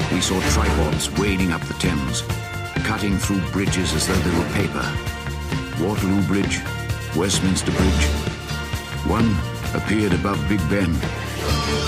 We saw tripods wading up the Thames, cutting through bridges as though they were paper. Waterloo Bridge, Westminster Bridge. One appeared above Big Ben.